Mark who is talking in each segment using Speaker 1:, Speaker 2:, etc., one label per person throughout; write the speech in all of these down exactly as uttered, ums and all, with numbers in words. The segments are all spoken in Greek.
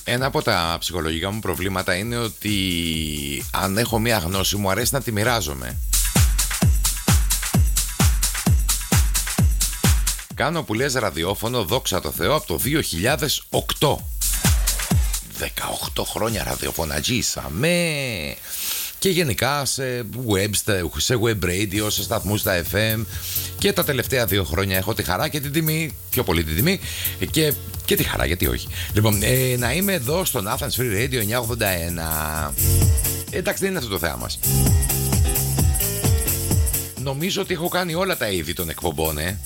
Speaker 1: Ένα από τα ψυχολογικά μου προβλήματα είναι ότι αν έχω μία γνώση μου αρέσει να τη μοιράζομαι. Κάνω που λες ραδιόφωνο, δόξα τω Θεώ, από το δύο χιλιάδες οκτώ. δεκαοκτώ χρόνια ραδιοφωνατζής, αμέ. Και γενικά σε web, σε web radio, σε σταθμούς στα εφ εμ. Και τα τελευταία δύο χρόνια έχω τη χαρά και την τιμή, πιο πολύ την τιμή, και, και τη χαρά, γιατί όχι. Λοιπόν, ε, να είμαι εδώ στον Athens Free Radio εννιακόσια ογδόντα ένα. Εντάξει, δεν είναι αυτό το θέμα μας. Νομίζω ότι έχω κάνει όλα τα είδη των εκπομπών, ε.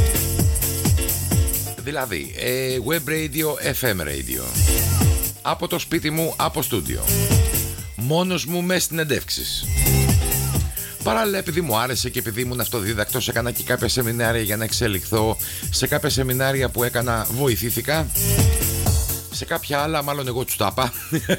Speaker 1: Δηλαδή, ε, web radio, εφ εμ radio. Από το σπίτι μου, από στούντιο. Μόνος μου με συνεντεύξεις. Παράλληλα, επειδή μου άρεσε και επειδή ήμουν αυτοδίδακτος, έκανα και κάποια σεμινάρια για να εξελιχθώ. Σε κάποια σεμινάρια που έκανα βοηθήθηκα. Σε κάποια άλλα μάλλον εγώ τους τα είπα.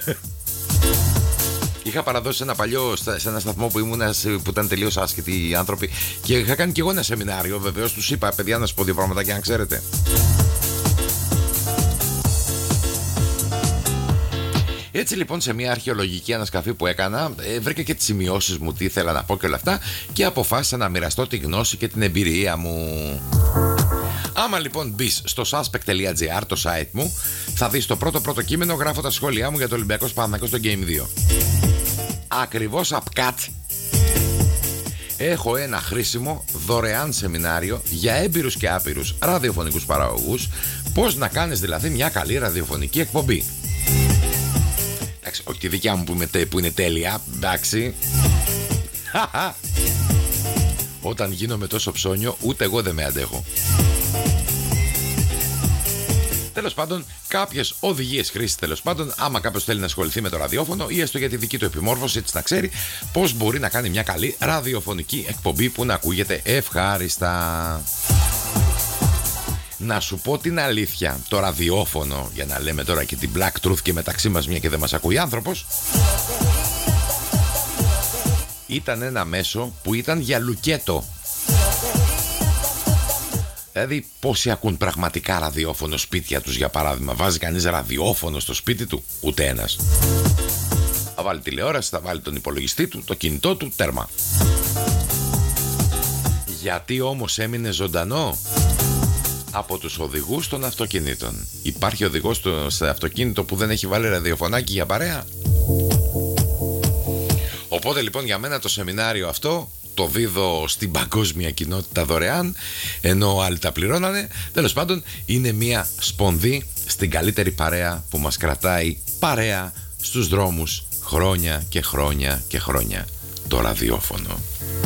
Speaker 1: Είχα παραδώσει ένα παλιό, σε ένα σταθμό που ήμουν, που ήταν τελείως άσχετοι οι άνθρωποι, και είχα κάνει και εγώ ένα σεμινάριο. Βεβαίως τους είπα, παιδιά, να σας πω δύο πράγματα και να ξέρετε. Έτσι λοιπόν, σε μια αρχαιολογική ανασκαφή που έκανα, ε, βρήκα και τις σημειώσεις μου, τι ήθελα να πω και όλα αυτά, και αποφάσισα να μοιραστώ τη γνώση και την εμπειρία μου. Άμα λοιπόν μπεις στο suspect τελεία gr, το site μου, θα δεις το πρώτο πρώτο κείμενο, γράφω τα σχόλιά μου για το Ολυμπιακός Παναθηναϊκός στο Game δύο. Ακριβώς απκάτ έχω ένα χρήσιμο δωρεάν σεμινάριο για έμπειρους και άπειρους ραδιοφωνικούς παραγωγούς, πώς να κάνεις δηλαδή μια καλή ραδιοφωνική εκπομπή. Εντάξει, όχι τη δικιά μου που, είμαι, που είναι τέλεια, εντάξει. Όταν γίνομαι τόσο ψώνιο, ούτε εγώ δεν με αντέχω. Τέλος πάντων, κάποιες οδηγίες χρήσης, τέλος πάντων, άμα κάποιος θέλει να ασχοληθεί με το ραδιόφωνο ή έστω για τη δική του επιμόρφωση, έτσι να ξέρει πώς μπορεί να κάνει μια καλή ραδιοφωνική εκπομπή που να ακούγεται ευχάριστα. Να σου πω την αλήθεια, το ραδιόφωνο, για να λέμε τώρα και την black truth και μεταξύ μας, μια και δεν μας ακούει άνθρωπος, ήταν ένα μέσο που ήταν για λουκέτο. Δηλαδή, πόσοι ακούν πραγματικά ραδιόφωνο σπίτια τους, για παράδειγμα? Βάζει κανείς ραδιόφωνο στο σπίτι του? Ούτε ένας. Θα βάλει τηλεόραση, θα βάλει τον υπολογιστή του, το κινητό του, τέρμα. Γιατί όμως έμεινε ζωντανό? Από τους οδηγούς των αυτοκινήτων. Υπάρχει οδηγός στο αυτοκίνητο που δεν έχει βάλει ραδιοφωνάκι για παρέα? Οπότε λοιπόν, για μένα το σεμινάριο αυτό το δίδω στην παγκόσμια κοινότητα δωρεάν, ενώ άλλοι τα πληρώνανε. Τέλος πάντων, είναι μια σπονδύ στην καλύτερη παρέα που μας κρατάει παρέα στους δρόμους χρόνια και χρόνια και χρόνια. Το ραδιόφωνο.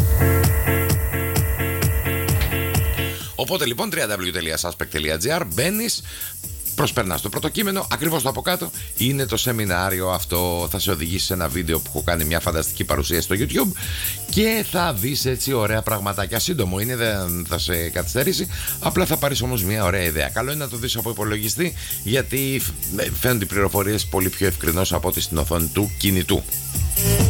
Speaker 1: Οπότε λοιπόν, double-u double-u double-u τελεία suspect τελεία gr, μπαίνεις, προσπερνάς το πρώτο κείμενο, ακριβώς το από κάτω είναι το σεμινάριο αυτό. Θα σε οδηγήσει σε ένα βίντεο που έχω κάνει μια φανταστική παρουσία στο YouTube και θα δεις έτσι ωραία πραγματάκια. Σύντομο είναι, δεν θα σε καθυστερήσει, απλά θα πάρεις όμως μια ωραία ιδέα. Καλό είναι να το δεις από υπολογιστή, γιατί φαίνονται οι πληροφορίες πολύ πιο ευκρινώς από ό,τι στην οθόνη του κινητού.